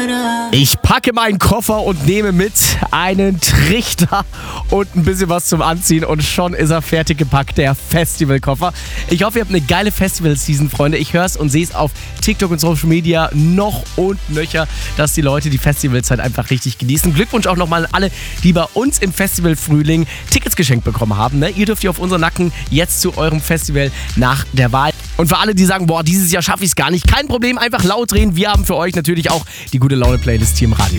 Ich packe meinen Koffer und nehme mit einen Trichter und ein bisschen was zum Anziehen und schon ist er fertig gepackt, der Festivalkoffer. Ich hoffe, ihr habt eine geile Festival-Season, Freunde. Ich höre es und sehe es auf TikTok und Social Media noch und nöcher, dass die Leute die Festivalzeit einfach richtig genießen. Glückwunsch auch nochmal an alle, die bei uns im Festival-Frühling Tickets geschenkt bekommen haben. Ne? Ihr dürft ja auf unseren Nacken jetzt zu eurem Festival nach der Wahl. Und für alle, die sagen, boah, dieses Jahr schaffe ich es gar nicht, kein Problem, einfach laut drehen. Wir haben für euch natürlich auch die gute Laune-Playlist hier im Radio.